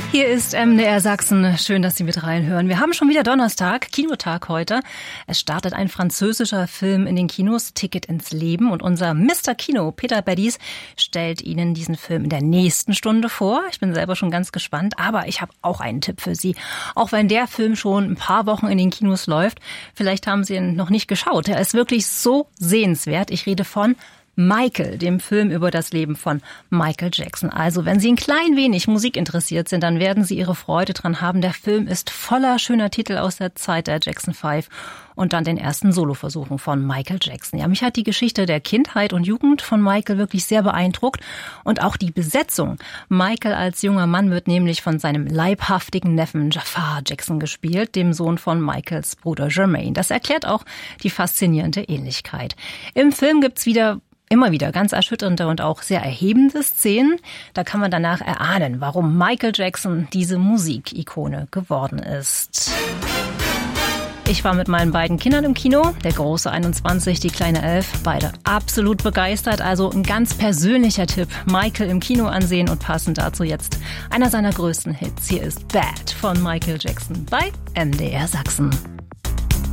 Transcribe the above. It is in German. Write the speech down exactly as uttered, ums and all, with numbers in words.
Hier ist M D R Sachsen. Schön, dass Sie mit reinhören. Wir haben schon wieder Donnerstag, Kinotag heute. Es startet ein französischer Film in den Kinos, Ticket ins Leben. Und unser Mister Kino, Peter Baddies, stellt Ihnen diesen Film in der nächsten Stunde vor. Ich bin selber schon ganz gespannt, aber ich habe auch einen Tipp für Sie. Auch wenn der Film schon ein paar Wochen in den Kinos läuft, vielleicht haben Sie ihn noch nicht geschaut. Er ist wirklich so sehenswert. Ich rede von Michael, dem Film über das Leben von Michael Jackson. Also, wenn Sie ein klein wenig Musik interessiert sind, dann werden Sie Ihre Freude dran haben. Der Film ist voller schöner Titel aus der Zeit der Jackson Five und dann den ersten Soloversuchen von Michael Jackson. Ja, mich hat die Geschichte der Kindheit und Jugend von Michael wirklich sehr beeindruckt und auch die Besetzung. Michael als junger Mann wird nämlich von seinem leibhaftigen Neffen Jafar Jackson gespielt, dem Sohn von Michaels Bruder Jermaine. Das erklärt auch die faszinierende Ähnlichkeit. Im Film gibt's wieder Immer wieder ganz erschütternde und auch sehr erhebende Szenen. Da kann man danach erahnen, warum Michael Jackson diese Musikikone geworden ist. Ich war mit meinen beiden Kindern im Kino, der große einundzwanzig, die kleine elf, beide absolut begeistert. Also ein ganz persönlicher Tipp, Michael im Kino ansehen und passend dazu jetzt einer seiner größten Hits. Hier ist Bad von Michael Jackson bei M D R Sachsen.